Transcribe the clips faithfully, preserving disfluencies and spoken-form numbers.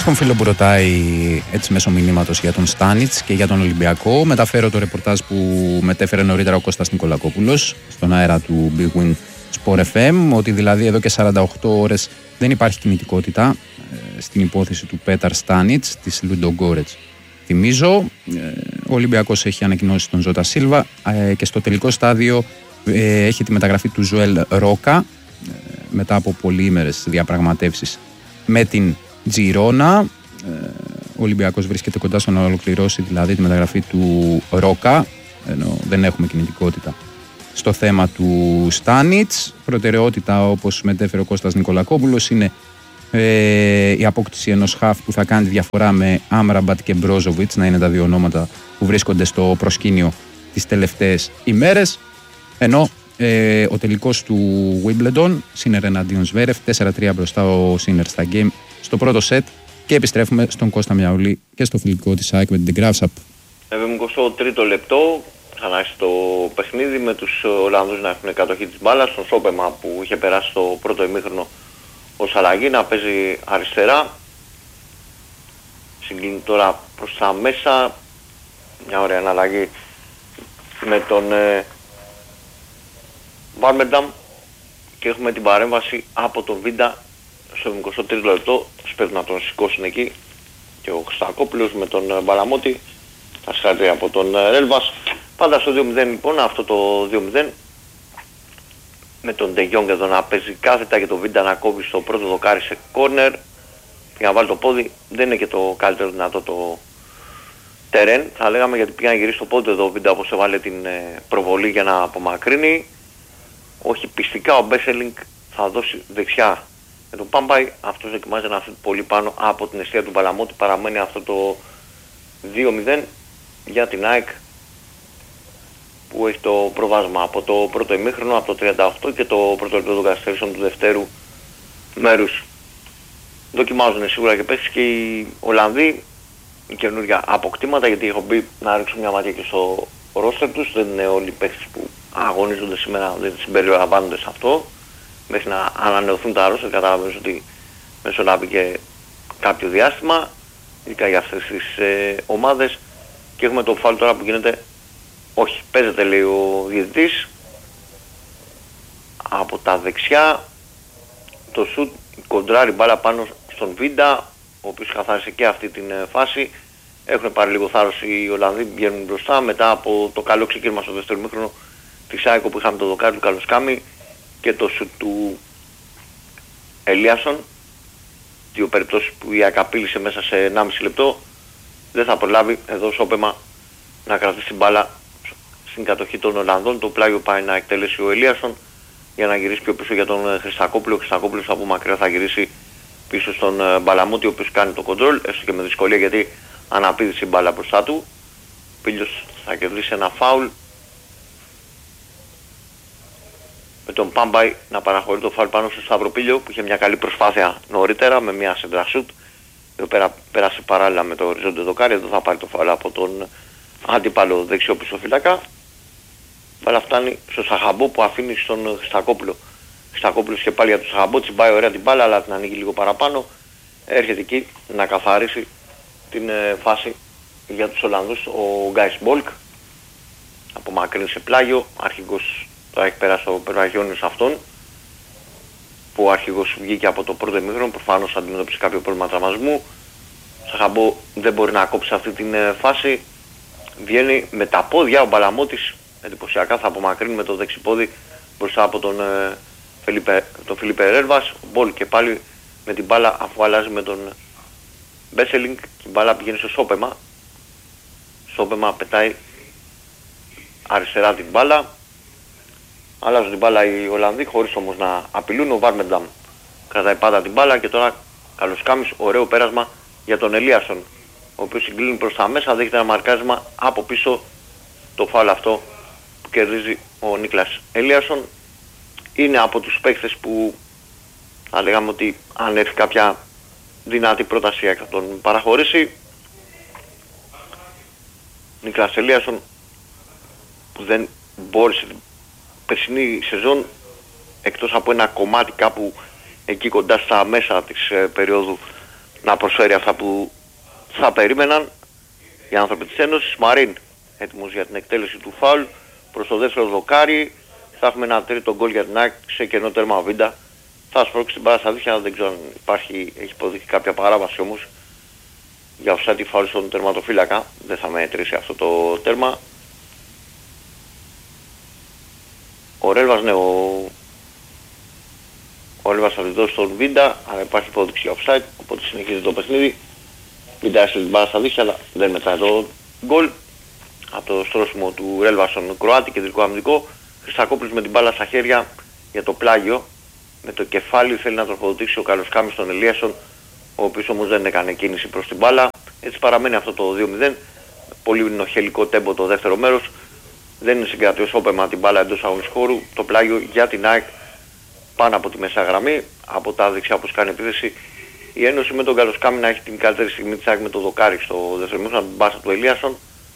Στον φίλο που ρωτάει έτσι μέσω μηνύματος για τον Στάνιτς και για τον Ολυμπιακό, μεταφέρω το ρεπορτάζ που μετέφερε νωρίτερα ο Κώστας Νικολακόπουλος στον αέρα του Big Win Sport εφ εμ, ότι δηλαδή εδώ και σαράντα οκτώ ώρες δεν υπάρχει κινητικότητα ε, στην υπόθεση του Πέταρ Στάνιτς της Λουντογκόρετς. Θυμίζω, ε, ο Ολυμπιακός έχει ανακοινώσει τον Ζώτα Σίλβα ε, και στο τελικό στάδιο ε, έχει τη μεταγραφή του Ζωέλ Ρόκα ε, μετά από πολυήμερες διαπραγματεύσεις με την Τζιρόνα. Ο Ολυμπιακός βρίσκεται κοντά στο να ολοκληρώσει δηλαδή τη μεταγραφή του Ρόκα, ενώ δεν έχουμε κινητικότητα στο θέμα του Στάνιτς. Προτεραιότητα, όπως μετέφερε ο Κώστας Νικολακόπουλος, είναι ε, η απόκτηση ενός χαφ που θα κάνει διαφορά με Άμραμπατ και Μπρόζοβιτς, να είναι τα δύο ονόματα που βρίσκονται στο προσκήνιο τις τελευταίες ημέρες, ενώ ε, ο τελικός του Wimbledon, Σίνερ εναντίον Σβέρεφ, τέσσερα τρία μπροστά ο Σίνερ στα game στο πρώτο σετ. Και επιστρέφουμε στον Κώστα Μιαούλη και στο φιλικό της ΑΕΚ με την Γκράφσαπ. εβδομηκοστό τρίτο λεπτό, ξανά στο παιχνίδι με τους Ολλανδούς να έχουν κατοχή της μπάλας. Στον Σόπεμα που είχε περάσει στο πρώτο ημίχρονο ως αλλαγή να παίζει αριστερά. Συγκλίνει τώρα προς τα μέσα, μια ωραία αναλλαγή με τον ε, Βάρμενταμ και έχουμε την παρέμβαση από τον Βίντα στο εβδομηκοστό τρίτο λεπτό. Πρέπει να τον σηκώσουν εκεί και ο Χρυστακόπουλος με τον Μπαλαμότη, τα συγχαρητήρια από τον Ρέλβας. Πάντα στο δύο μηδέν λοιπόν, αυτό το δύο μηδέν με τον Ντε Γιόγκ εδώ να παίζει κάθετα και τον Βίντα να κόβει στο πρώτο δοκάρι σε κόρνερ και να βάλει το πόδι. Δεν είναι και το καλύτερο δυνατό το τερέν, θα λέγαμε, γιατί πήγα να γυρίσει το πόδι εδώ ο Βίντα όπως έβαλε την προβολή για να απομακρύνει. Όχι πιστικά, ο Μπέσελινγκ θα δώσει δεξιά με τον Πάμπαϊ, αυτός δοκιμάζει να φύγει πολύ πάνω από την αιστεία του Μπαλαμότη. Παραμένει αυτό το δύο μηδέν για την ΑΕΚ που έχει το προβάσμα από το πρώτο ημίχρονο, από το τριάντα οκτώ και το πρώτο λεπτό των καθυστερήσεων του δευτέρου μέρους. Δοκιμάζουν σίγουρα και παίξεις και οι Ολλανδοί καινούργια αποκτήματα, γιατί έχω μπει να ρίξω μια ματιά και στο ρόστερ τους. Δεν είναι όλοι οι παίκτες που αγωνίζονται σήμερα, δεν συμπεριλαμβάνονται σε αυτό. Μέχρι να ανανεωθούν τα ρόστερ, καταλαβαίνεις ότι μεσολάβει και κάποιο διάστημα, ειδικά για αυτές τις ε, ομάδες. Και έχουμε το φάουλ τώρα που γίνεται, όχι, παίζεται λέει ο διαιτητής, από τα δεξιά, το σουτ κοντράρει μπάλα πάνω στον Βίντα, ο οποίος καθάρισε και αυτή την ε, φάση. Έχουν πάρει λίγο θάρρος οι Ολλανδοί, βγαίνουν μπροστά μετά από το καλό ξεκίνημα στο δεύτερο μήχρονο της ΑΕΚ που είχαμε το δοκάρι του Καλοσκάμι και το σουτ του Ελίασον. Δύο περιπτώσεις που η ΑΕΚ απείλησε μέσα σε ενάμιση λεπτό. Δεν θα προλάβει εδώ Σόπεμα να κρατήσει την μπάλα στην κατοχή των Ολλανδών. Το πλάγιο πάει να εκτελέσει ο Ελίασον για να γυρίσει πιο πίσω για τον Χρυστακόπουλο. Ο Χρυστακόπουλος από μακριά θα γυρίσει πίσω στον Μπαλαμούτη, ο οποίος κάνει το κοντρόλ, έστω και με δυσκολία γιατί αναπήδησε η μπάλα μπροστά του. Πίλιος θα κερδίσει ένα φάουλ, με τον Πάμπαϊ να παραχωρεί το φάουλ πάνω στο Σταυροπίλιο που είχε μια καλή προσπάθεια νωρίτερα με μια σεντρασούτ. Εδώ πέρα πέρασε παράλληλα με το οριζόντιο δοκάρι. Εδώ θα πάρει το φάουλ από τον αντίπαλο δεξιό πισωφυλακά. Μπάλα φτάνει στο Σαχαμπό που αφήνει στον Χρυστακόπουλο. Χρυστακόπουλος και πάλι για τον Σαχαμπό, τσιμπάει ωραία την μπάλα αλλά την ανοίγει λίγο παραπάνω. Έρχεται εκεί να καθαρίσει την ε, φάση για τους Ολλανδούς ο Γκάις Μπόλκ. Απομακρύνει σε πλάγιο, αρχηγός τώρα έχει περάσει ο Περβαγιώνιος αυτόν, που ο αρχηγός βγήκε από το πρώτο ημίχρονο, προφανώς αντιμετώπισε κάποιο πρόβλημα τραυματισμού. Σαχαμπό δεν μπορεί να κόψει αυτή την ε, φάση, βγαίνει με τα πόδια, ο Μπαλαμότης εντυπωσιακά θα απομακρύνει με το δεξιπόδι μπροστά από τον, ε, Φελίπε, τον Φιλίπε Ρέλβας. Ο Μπόλ και πάλι με την μπάλα, αφού αλλάζει με τον Μπέσελινγκ, και η μπάλα πηγαίνει στο Σόπεμα. Σόπεμα πετάει αριστερά την μπάλα, αλλάζουν την μπάλα οι Ολλανδοί χωρίς όμως να απειλούν. Ο Βάρμενταμ κρατάει πάντα την μπάλα και τώρα Καλοσκάμις, ωραίο πέρασμα για τον Ελίασον, ο οποίος συγκλίνει προς τα μέσα, δέχεται ένα μαρκάρισμα από πίσω. Το φάουλ αυτό που κερδίζει ο Νίκλας Ελίασον είναι από τους παίκτες που θα λέγαμε ότι αν έρθει κάποια δυνατή πρόταση θα τον παραχωρήσει. Νίκλας Ελίασον που δεν μπόρεσε την περσινή σεζόν, εκτός από ένα κομμάτι κάπου εκεί κοντά στα μέσα της ε, περίοδου να προσφέρει αυτά που θα περίμεναν οι άνθρωποι της Ένωσης. Μαρίν έτοιμος για την εκτέλεση του φάουλ προς το δεύτερο δοκάρι. Θα έχουμε ένα τρίτο γκολ για την ΑΕΚ σε κενό τέρμα Βίντα. Θα σπρώξει την μπάλα στα δίχτυα, δεν ξέρω αν υπάρχει, έχει υποδείξει κάποια παράβαση όμως για offside φάουλ στον τερματοφύλακα. Δεν θα μετρήσει αυτό το τέρμα. Ο Ρέλβας, ναι, ο, ο Ρέλβας θα τη δώσει στον Βίντα, αλλά υπάρχει υπόδειξη για offside, οπότε συνεχίζει το παιχνίδι. Βίντα έστειλε την μπάλα στα δίχτυα, αλλά δεν μετράει το γκολ. Από το στρώσιμο του Ρέλβα στον Κροάτη, κεντρικό αμυντικό. Χριστακόπουλος με την μπάλα στα χέρια για το πλάγιο. Με το κεφάλι θέλει να τροφοδοτήσει ο Καλοσκάμης στον Ελίασον, ο οποίος όμως δεν έκανε κίνηση προς την μπάλα. Έτσι παραμένει αυτό το δύο μηδέν. Πολύ νοχελικό τέμπο το δεύτερο μέρος. Δεν είναι συγκρατιός όπαιμα την μπάλα εντός αγωνιστικού χώρου. Το πλάγιο για την ΑΕΚ πάνω από τη μέσα γραμμή. Από τα δεξιά όπως κάνει επίθεση. Η Ένωση με τον Καλοσκάμη να έχει την καλύτερη στιγμή της ΑΕΚ με το δοκάρι στο δεύτερο μέρος, την μπάσα του Ελίασον.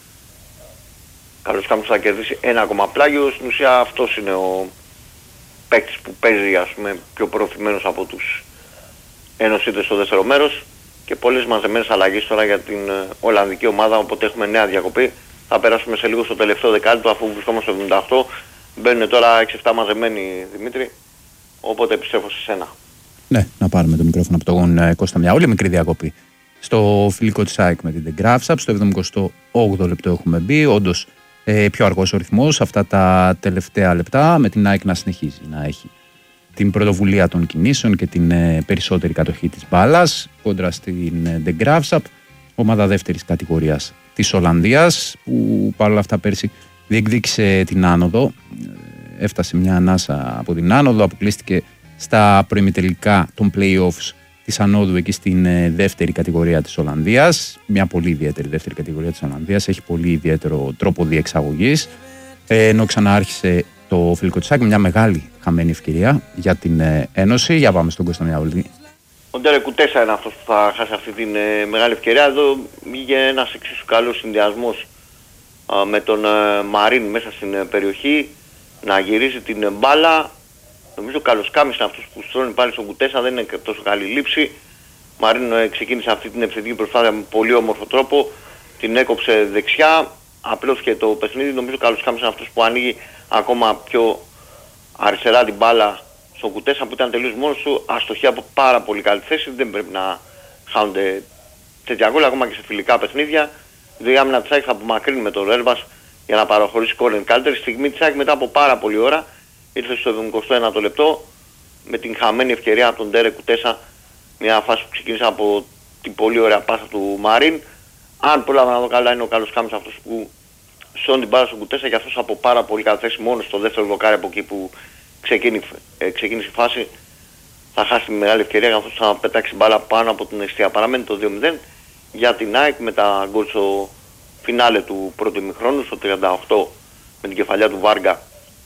Καλοσκάμης θα κερδίσει ένα ακόμα πλάγιο. Στην ουσία αυτός είναι ο παίκτης που παίζει, ας πούμε, πιο προωθημένος από τους Ενωσίτες στο δεύτερο μέρος. Και πολλές μαζεμένες αλλαγές τώρα για την Ολλανδική ομάδα, οπότε έχουμε νέα διακοπή. Θα περάσουμε σε λίγο στο τελευταίο δεκάλεπτο, αφού βρισκόμαστε στο εβδομήντα οκτώ. Μπαίνουν τώρα έξι εφτά μαζεμένοι, Δημήτρη, οπότε επιστρέφω σε σένα. Ναι, να πάρουμε το μικρόφωνο από τον Κώστα μια όλη μικρή διακοπή. Στο φιλικό της ΑΕΚ με την The Graphs Up, στο εβδομήντα οκτώ λεπτό έχουμε μπει. Όντως ε, πιο αργός ο ρυθμός αυτά τα τελευταία λεπτά, με την ΑΕΚ να συνεχίζει να έχει την πρωτοβουλία των κινήσεων και την ε, περισσότερη κατοχή της μπάλας κόντρα στην ε, The Graphs Up, ομάδα δεύτερης κατηγορίας της Ολλανδίας, που παρόλα αυτά πέρσι διεκδίκησε την άνοδο, ε, έφτασε μια ανάσα από την άνοδο, αποκλείστηκε στα προημιτελικά των play-offs της ανόδου εκεί στην ε, δεύτερη κατηγορία της Ολλανδίας, μια πολύ ιδιαίτερη δεύτερη κατηγορία της Ολλανδίας, έχει πολύ ιδιαίτερο τρόπο διεξαγωγής, ε, ενώ ξανάρχισε το φιλικό της ΑΕΚ, μια μεγάλη χαμένη ευκαιρία για την ε, Ένωση. Για πάμε στον Κώστα Μιαούλη. Ο Ντέρεκ Κουτέσα είναι αυτός που θα χάσει αυτή τη ε, μεγάλη ευκαιρία. Εδώ βγήκε ένας εξίσου καλός συνδυασμός α, με τον ε, Μαρίν μέσα στην ε, περιοχή να γυρίζει την ε, μπάλα. Νομίζω ο Καλοσκάμης είναι αυτός που στρώνει πάλι στον Κουτέσα, δεν είναι τόσο καλή λήψη. Μαρίν ε, ξεκίνησε αυτή την επιθετική προσπάθεια με πολύ όμορφο τρόπο, την έκοψε δεξιά, απλώθηκε το παιχνίδι. Νομίζω ο Καλοσκάμης είναι αυτός που ανοίγει ακόμα πιο αριστερά την μπάλα στον Κουτέσα, που ήταν τελείως μόνος του, αστοχή από πάρα πολύ καλή θέση. Δεν πρέπει να χάνονται τέτοια γκολ ακόμα και σε φιλικά παιχνίδια. Η άμυνα της ΑΕΚ θα απομακρύνει με τον Ρέλβας για να παραχωρήσει κόρνερ. Καλύτερη στιγμή της ΑΕΚ μετά από πάρα πολλή ώρα ήρθε στο εβδομήντα ένα λεπτό με την χαμένη ευκαιρία από τον Ντέρεκ Κουτέσα, μια φάση που ξεκίνησε από την πολύ ωραία πάσα του Μαρίν. Αν πρόλαβα να δω καλά, είναι ο Καλοσκάμης αυτός που σώνει την μπάλα στον Κουτέσα, και αυτός από πάρα πολύ καλή θέση μόνο στο δεύτερο δοκάρι από εκεί που ξεκίνησε, ε, ξεκίνησε η φάση. Θα χάσει τη μεγάλη ευκαιρία, καθώς θα πετάξει μπάλα πάνω από την αιστεία. Παραμένει το δύο μηδέν για την ΑΕΚ με τα γκολ στο φινάλε του πρώτου ημιχρόνου, στο τριάντα οκτώ με την κεφαλιά του Βάργα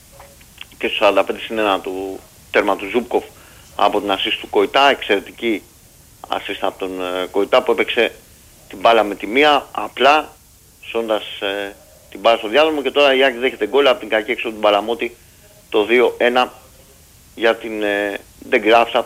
και στο σαράντα πέντε συν ένα του τέρμα του Ζούπκοφ από την ασίστ του Κοϊτά. Εξαιρετική ασίστ από τον ε, Κοϊτά, που έπαιξε την μπάλα με τη μία απλά σώντας ε, την μπάλα στο διάδρομο. Και τώρα η ΑΕΚ δέχεται γκολ από την κακή έξοδο του Μπαλαμότη, το δύο ένα για την ε, The Graphs Up.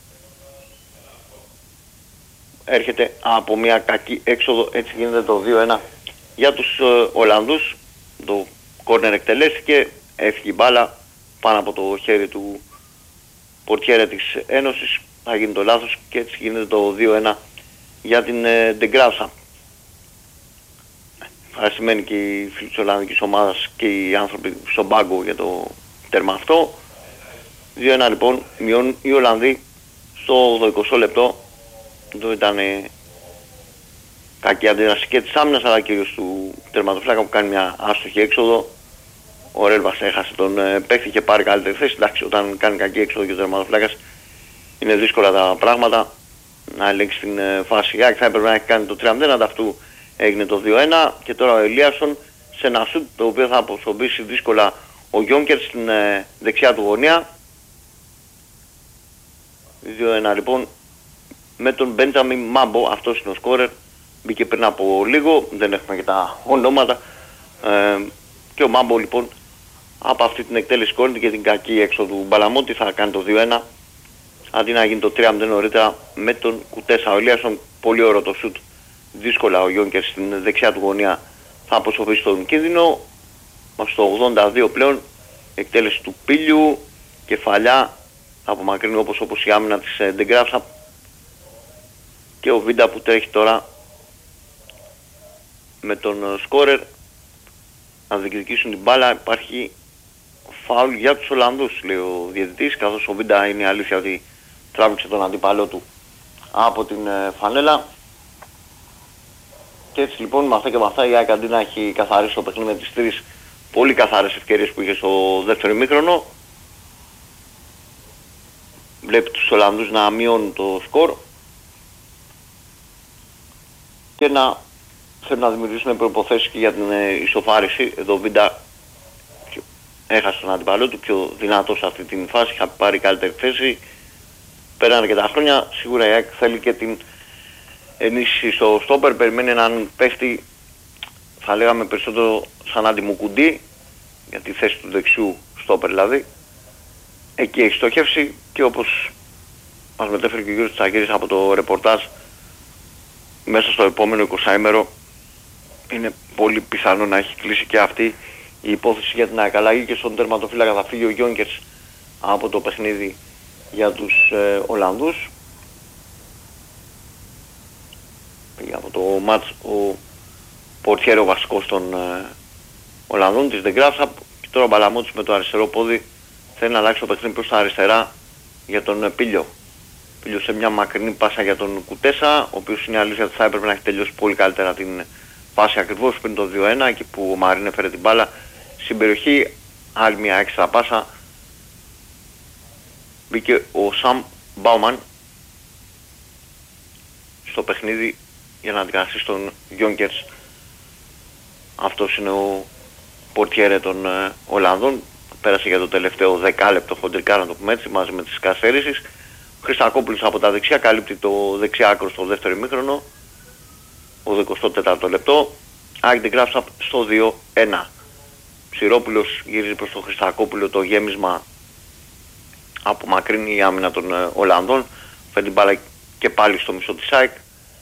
Έρχεται από μια κακή έξοδο, έτσι γίνεται το δύο ένα για τους ε, Ολλανδούς. Το κόρνερ εκτελέστηκε, έφυγε η μπάλα πάνω από το χέρι του πορτιέρα της Ένωσης. Θα γίνει το λάθος και έτσι γίνεται το δύο ένα για την ε, The Graphs Up. Ευχαριστημένοι και οι φίλοι της Ολλανδικής ομάδας και οι άνθρωποι στον πάγκο για το τέρμα αυτό. δύο ένα λοιπόν μειώνουν οι Ολλανδοί στο εικοστό λεπτό. Εδώ ήταν ε, κακή αντίδραση και της άμυνας, αλλά κυρίως του τερματοφύλακα που κάνει μια άστοχη έξοδο. Ο Ρέλβας έχασε τον ε, παίκτη και πάρει καλύτερη θέση. Εντάξει, όταν κάνει κακή έξοδο και ο τερματοφύλακας είναι δύσκολα τα πράγματα να ελέγξει την ε, φάση. Η ΑΕΚ θα έπρεπε να έχει κάνει το τρία μηδέν, ανταυτού έγινε το δύο ένα και τώρα ο Ελίασον σε ένα σουτ το οποίο θα αποσομπήσει δύσκολα ο Γιόνκερ στην ε, δεξιά του γωνία. δύο ένα λοιπόν με τον Μπέντζαμιν Μάμπο, αυτός είναι ο σκόρερ, μπήκε πριν από λίγο, δεν έχουμε και τα ονόματα, ε, και ο Μάμπο λοιπόν από αυτή την εκτέλεση κόρνη και την κακή έξω του Μπαλαμότη θα κάνει το δύο ένα αντί να γίνει το τρία μηδέν νωρίτερα με τον Κουτέσα. Ο Ελίασον πολύ ωραίο το σουτ. Δύσκολα ο Γιόνκερς στην δεξιά του γωνία θα αποσοβήσει τον κίνδυνο. Στο ογδόντα δύο πλέον εκτέλεση του Πίλιου, κεφαλιά από μακρινή όπως, όπως η άμυνα της Ντεγκράφσα, και ο Βίντα που τρέχει τώρα με τον σκόρερ να διεκδικήσουν την μπάλα. Υπάρχει φάουλ για τους Ολλανδούς, λέει ο διαιτητής, καθώς ο Βίντα είναι η αλήθεια ότι τράβηξε τον αντίπαλό του από την φανέλα. Και έτσι λοιπόν με αυτά και με αυτά η ΑΕΚ αντί να έχει καθαρίσει το παιχνίδι με τις τρεις πολύ καθαρές ευκαιρίες που είχε στο δεύτερο ημίχρονο, βλέπει τους Ολλανδούς να μειώνουν το σκορ και να θέλουν να δημιουργήσουν προϋποθέσεις και για την ισοφάριση. Εδώ ο Βίντα έχασε τον αντιπαλό του, πιο δυνατό σε αυτή την φάση, είχα πάρει καλύτερη θέση. Πέρανε και τα χρόνια, σίγουρα η ΑΕΚ θέλει και την ενίσχυση στο στόπερ, περιμένει έναν παίχτη, θα λέγαμε περισσότερο σαν αντιμουκουντή, για τη θέση του δεξιού στόπερ δηλαδή. Εκεί έχει στοχεύσει και όπως μας μετέφερε και ο Γιώργος Τσακίρης από το ρεπορτάζ, μέσα στο επόμενο εικοσάημερο είναι πολύ πιθανό να έχει κλείσει και αυτή η υπόθεση για την ακαλλαγή και στον τερματοφύλακα θα φύγει ο Γιόνκερς από το παιχνίδι για τους ε, Ολλανδούς. Πήγε από το μάτς ο Πορτιέρε, ο βασικός των ε, Ολλανδών της Ντεγκράφσα, και τώρα ο Μπαλαμότης με το αριστερό πόδι θέλει να αλλάξει το παιχνίδι προς τα αριστερά για τον ε, Πίλιο. Πίλιο σε μια μακρινή πάσα για τον Κουτέσα, ο οποίος είναι αλήθεια ότι θα έπρεπε να έχει τελειώσει πολύ καλύτερα την πάση ακριβώς πριν το δύο ένα, εκεί που ο Μαρίν έφερε την μπάλα στην περιοχή. Άλλη μια έξτρα πάσα, μπήκε ο Σαμ Μπάουμαν στο παιχνίδι για να αντικαταστήσει τον Γιόνκερς. Αυτός είναι ο Πορτιέρε των ε, Ολλανδών. Πέρασε για το τελευταίο δεκάλεπτο χοντρικά, να το πούμε έτσι, μαζί με τις καθυστέρησεις. Χριστακόπουλος από τα δεξιά καλύπτει το δεξιά άκρο στο δεύτερο ημίχρονο, ο εικοστό τέταρτο λεπτό. ΑΕΚ Ντεγκράφσα στο δύο ένα. Ψηρόπουλος γυρίζει προς τον Χριστακόπουλο, το γέμισμα απομακρύνει η άμυνα των ε, Ολλανδών. Φέρνει την μπάλα και πάλι στο μισό της ΑΕΚ.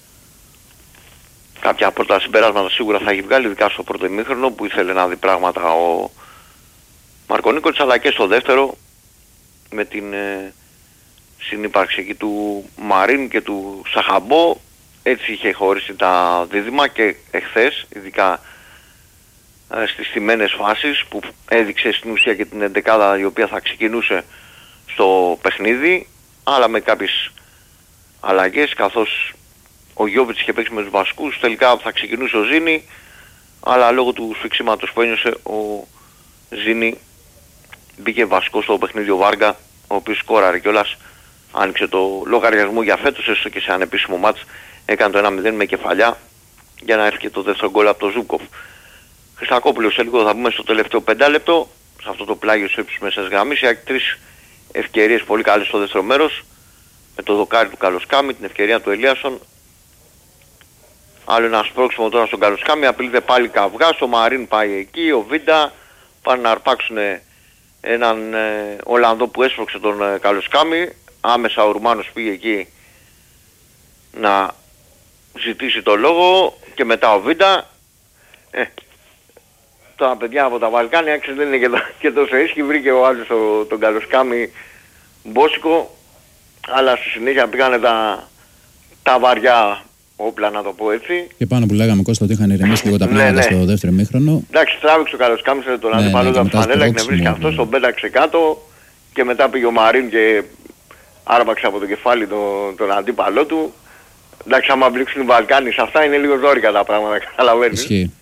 Κάποια πρώτα συμπεράσματα σίγουρα θα έχει βγάλει, ειδικά στο πρώτο ημίχρονο που ήθελε να δει πράγματα ο Μαρκονίκολης, αλλά και στο δεύτερο με την ε, συνύπαρξη εκεί του Μαρίν και του Σαχαμπό. Έτσι είχε χωρίσει τα δίδυμα και εχθές, ειδικά ε, στις θυμμένες φάσεις που έδειξε στην ουσία και την εντεκάδα η οποία θα ξεκινούσε στο παιχνίδι, αλλά με κάποιες αλλαγές, καθώς ο Γιώβιτς είχε παίξει με τους βασικούς, τελικά θα ξεκινούσε ο Ζήνη, αλλά λόγω του σφιξίματος που ένιωσε ο Ζήνη μπήκε βασικό στο παιχνίδι ο Βάργα, ο οποίος σκόραρε κιόλας, άνοιξε το λογαριασμό για φέτος, έστω και σε ανεπίσημο μάτς έκανε το ένα μηδέν με κεφαλιά για να έρθει και το δεύτερο γκολ από τον Ζούκοφ. Χριστακόπουλος σε λίγο θα πούμε στο τελευταίο πεντάλεπτο, σε αυτό το πλάγιο της ύψης μέσας γραμμής, έχει τρεις ευκαιρίες πολύ καλές στο δεύτερο μέρος, με το δοκάρι του Καλοσκάμι, την ευκαιρία του Ελίασον. Άλλο ένα σπρώξιμο τώρα στον Καλοσκάμι, απειλείται πάλι καυγάς, ο Μαρίν πάει εκεί, ο Βίντα πάνε να αρπάξουν έναν ε, Ολλανδό που έσπρωξε τον ε, Καλοσκάμι. Άμεσα ο Ρουμάνος πήγε εκεί να ζητήσει το λόγο και μετά ο Βίντα. Ε, τα παιδιά από τα Βαλκάνια έξω δεν είναι και, το, και τόσο ίσχυ, βρήκε ο άλλος το, τον Καλοσκάμι μπόσικο, αλλά στη συνέχεια πήγανε τα, τα βαριά όπλα, να το πω έτσι. Και πάνω που λέγαμε, Κώστα, ότι είχαν ηρεμήσει λίγο τα πράγματα, ναι, ναι, στο δεύτερο ημίχρονο. Εντάξει, τράβηξε ο Καλοσκάμι τον, ναι, αντίπαλο του από τη φανέλα, εκνευρίστηκε αυτός, τον πέταξε κάτω και μετά πήγε ο Μαρίν και άρπαξε από το κεφάλι τον, τον αντίπαλό του. Εντάξει, άμα μπλήξουν οι Βαλκάνοι σε αυτά είναι λίγο ζόρικα τα πράγματα, καταλαβαίνεις. Ισχύει.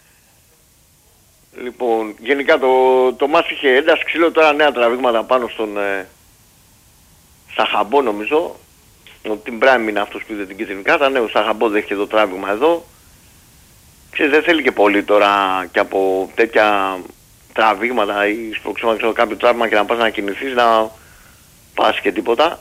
Λοιπόν, γενικά το, το μάτς είχε ένταση, ξύλο, τώρα νέα τραβήγματα πάνω στον ε, Σαχαμπό νομίζω. Ότι την Μπράιμ είναι αυτός που είδε την κίτρινη κάρτα. Ναι, ο Σαχαμπό δέχεται το τράβηγμα εδώ. Ξέρεις, δεν θέλει και πολύ τώρα και από τέτοια τραβήγματα ή σπροξίμα, ξέρω, κάποιο τράβηγμα και να πας να κινηθείς, να πας και τίποτα.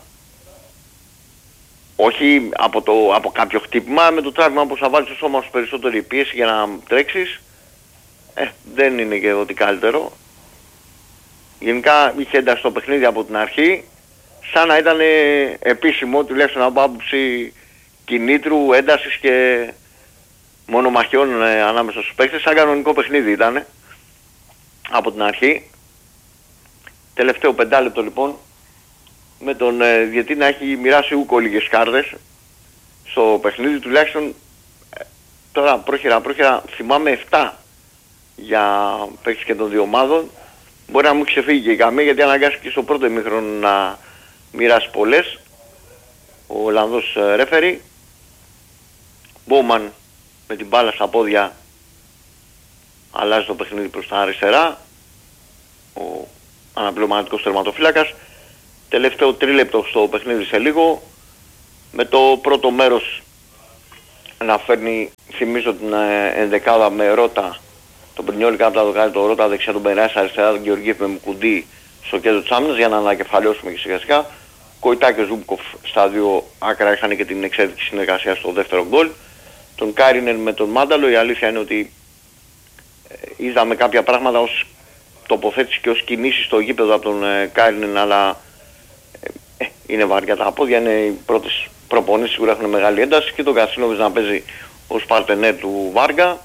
Όχι από, το, από κάποιο χτύπημα, με το τράβηγμα που θα βάλεις στο σώμα σου περισσότερη πίεση για να τρέξεις. Ε, δεν είναι και ότι καλύτερο. Γενικά είχε ένταση στο παιχνίδι από την αρχή. σαν να ήταν επίσημο, τουλάχιστον από άποψη κινήτρου, έντασης και μονομαχιών ε, ανάμεσα στους παίκτες. Σαν κανονικό παιχνίδι ήταν από την αρχή. Τελευταίο πεντάλεπτο λοιπόν, με τον ε, διαιτή να έχει μοιράσει ούκο λίγες κάρτες στο παιχνίδι, τουλάχιστον ε, τώρα πρόχειρα πρόχειρα θυμάμαι επτά για παίκτες και των δύο ομάδων. Μπορεί να μου ξεφύγει και η καμία, γιατί αναγκάστηκε στο πρώτο ημίχρονο να μοιράσει πολλές ο Ολλανδός ρέφερι. Μπόμαν με την μπάλα στα πόδια αλλάζει το παιχνίδι προς τα αριστερά, ο αναπληρωματικός τερματοφύλακας. Τελευταίο τρίλεπτο στο παιχνίδι σε λίγο, με το πρώτο μέρος να φέρνει, θυμίζω, την ενδεκάδα με Ρώτα, τον Πρινιόλη κάτω από το κάνει, το Ρώτα δεξιά, τον Περάσει αριστερά, τον Γεωργίευ με Μουκουντή στο κέντρο της άμυνας, για να ανακεφαλαιώσουμε και σιγά σιγά. Κοϊτά και Ζούμπκοφ στα δύο άκρα είχαν και την εξαιρετική συνεργασία στο δεύτερο γκολ. Τον Κάρινεν με τον Μάνταλο, η αλήθεια είναι ότι ε, είδαμε κάποια πράγματα ως τοποθέτηση και ως κινήσεις στο γήπεδο από τον ε, Κάρινεν, αλλά ε, ε, είναι βαριά τα πόδια, είναι οι πρώτες προπονήσεις, σίγουρα έχουν μεγάλη ένταση, και τον Κασίνοβιτς να παίζει ως παρτενέρ του Βάργα.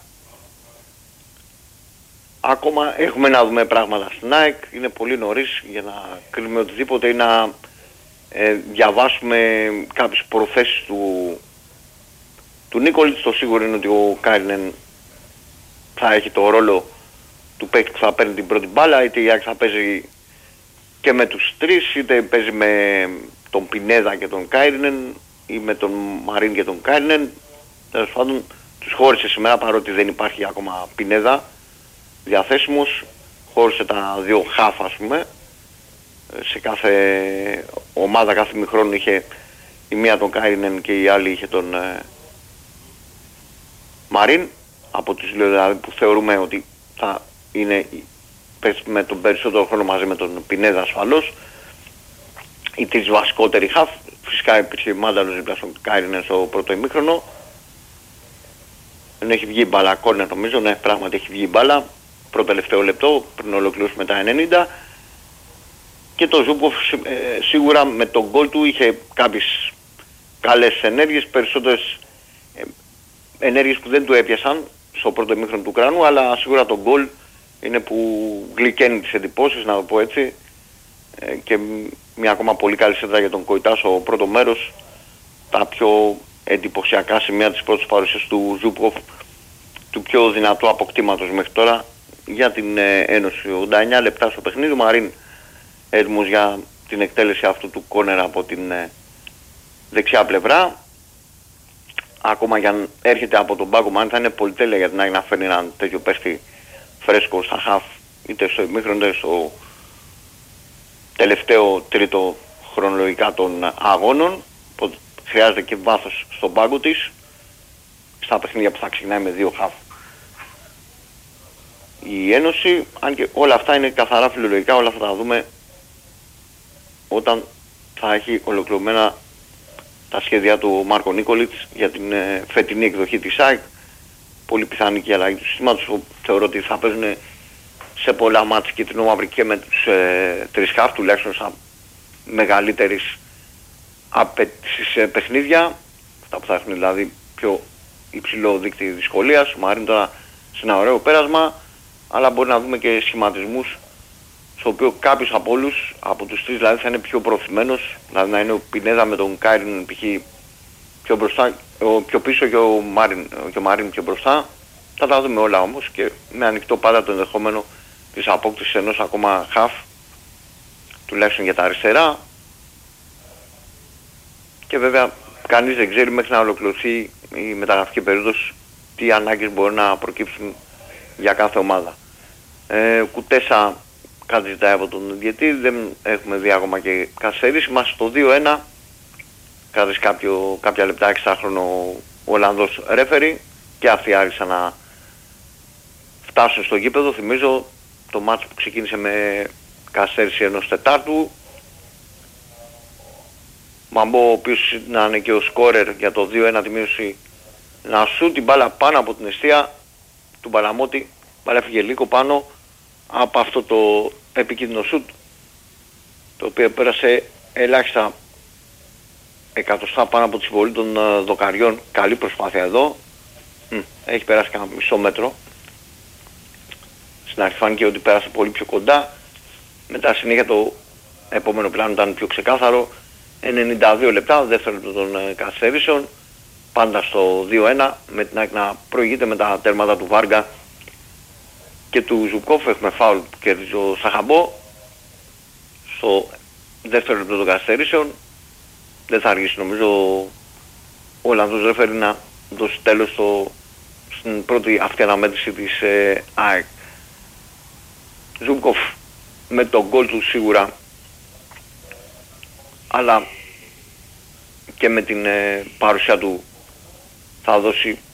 Ακόμα έχουμε να δούμε πράγματα στην ΑΕΚ, είναι πολύ νωρίς για να κρίνουμε οτιδήποτε ή να ε, διαβάσουμε κάποιες προθέσεις του, του Νίκολιτς. Το σίγουρο είναι ότι ο Κάρινεν θα έχει το ρόλο του παίκτη που θα παίρνει την πρώτη μπάλα, είτε η ΑΕΚ θα παίζει και με τους τρεις, είτε παίζει με τον Πινέδα και τον Κάρινεν ή με τον Μαρίν και τον Κάρινεν. Τέλος πάντων τους χώρισε σήμερα, παρότι δεν υπάρχει ακόμα Πινέδα διαθέσιμος, χώρισε τα δύο χάφ, ας πούμε. Σε κάθε ομάδα, κάθε μηχρόνο είχε η μία τον Κάρινεν και η άλλη είχε τον ε, Μαρίν. Από τους δύο δηλαδή που θεωρούμε ότι θα είναι με τον περισσότερο χρόνο μαζί με τον Πινέδα ασφαλώς οι τρεις βασικότεροι χαφ. Φυσικά υπήρχε Μάνταλος δίπλα στον Κάρινεν στο πρώτο ημίχρονο. Δεν έχει βγει μπάλα, κόρνερ νομίζω, ναι, πράγματι έχει βγει μπάλα πρώτο τελευταίο λεπτό πριν ολοκληρώσουμε τα ενενήντα. Και το Ζούμπκοφ ε, σίγουρα με τον γκολ του είχε κάποιες καλές ενέργειες, περισσότερες ε, ενέργειες που δεν του έπιασαν στο πρώτο ημίχρονο του Ουκρανού, αλλά σίγουρα το γκολ είναι που γλυκαίνει τις εντυπώσεις, να το πω έτσι, ε, και μια ακόμα πολύ καλή σέντρα για τον Κοϊτά στο πρώτο μέρος. Τα πιο εντυπωσιακά σημεία της πρώτης παρουσίας του Ζούμπκοφ, του πιο δυνατού αποκτήματος μέχρι τώρα για την ε, Ένωση. ογδόντα εννιά λεπτά στο παιχνίδι, Μαρίν έτοιμος για την εκτέλεση αυτού του κόνερα από την ε, δεξιά πλευρά. Ακόμα και αν έρχεται από τον πάγκο, Μαρίν θα είναι πολυτέλεια για την ΑΕΚ να φέρνει έναν τέτοιο παίχτη φρέσκο στα χαφ, είτε στο ημίχρονο είτε στο τελευταίο τρίτο χρονολογικά των αγώνων. Οπότε χρειάζεται και βάθος στον πάγκο της, στα παιχνίδια που θα ξεκινάει με δύο χαφ η Ένωση. Αν και όλα αυτά είναι καθαρά φιλολογικά, όλα θα τα δούμε όταν θα έχει ολοκληρωμένα τα σχέδια του Μάρκο Νίκολιτς για την ε, φετινή εκδοχή της ΑΕΚ. Πολύ πιθανή και η αλλαγή του συστήματος. Θεωρώ ότι θα παίζουν σε πολλά μάτς κίτρινο-μαύρη και με τους ε, τρεις χαφ, τουλάχιστον στα μεγαλύτερης απαιτήσεις ε, παιχνίδια. Αυτά που θα έχουν δηλαδή πιο υψηλό δίκτυο δυσκολίας. Ο Μαρίν τώρα σε ένα ωραίο πέρασμα, αλλά μπορεί να δούμε και σχηματισμούς στο οποίο κάποιος από όλους, από τους τρεις δηλαδή, θα είναι πιο προωθημένος, δηλαδή να είναι ο Πινέδα με τον Κάριν π.χ. πιο μπροστά, ο, πιο πίσω και ο Μαρίν, και ο Μαρίν πιο μπροστά. Θα τα δούμε όλα όμως και με ανοιχτό πάντα το ενδεχόμενο της απόκτησης ενός ακόμα χαφ, τουλάχιστον για τα αριστερά. Και βέβαια κανείς δεν ξέρει μέχρι να ολοκληρωθεί η μεταγραφική περίοδος τι ανάγκες μπορεί να προκύψουν για κάθε ομάδα. Ε, Κουτέσα κάτι ζητάει από τον διαιτή, δεν έχουμε δει ακόμα και καθυστερήσει. Είμαστε στο δύο ένα, κάτω κάποιο, κάποια λεπτά εξάχρονο ο Ολλανδός ρέφερι και αυτοί άρχισαν να φτάσουν στο γήπεδο. Θυμίζω το μάτσο που ξεκίνησε με καθυστέρηση ενός Τετάρτου. Μαμπό, ο οποίος να είναι και ο σκόρερ για το δύο ένα, τη μείωση, να σου την μπάλα πάνω από την εστία του Μπαλαμότη. Μπάλα έφυγε λίγο πάνω από αυτό το επικίνδυνο σουτ, το οποίο πέρασε ελάχιστα εκατοστά πάνω από τη συμβολή των uh, δοκαριών. Καλή προσπάθεια εδώ. Μ, έχει περάσει κανένα μισό μέτρο. Στην αρχή φάνηκε ότι πέρασε πολύ πιο κοντά. Μετά συνέχεια το επόμενο πλάνο ήταν πιο ξεκάθαρο. ενενήντα δύο λεπτά, δεύτερο λεπτό των uh, καθυστερήσεων. Πάντα στο δύο ένα, με την ΑΕΚ να προηγείται με τα τέρματα του Βάργα και του Ζουκόφ. Έχουμε φάουλ που κέρδιζε ο Σαχαμπό στο δεύτερο λεπτό των καθυστερήσεων. Δεν θα αργήσει νομίζω ο Ολλανδός ρεφέρι να δώσει τέλος στο, στην πρώτη αυτή αναμέτρηση της ε, ΑΕΚ. Ζουκόφ με τον γκολ του σίγουρα, αλλά και με την ε, παρουσία του θα δώσει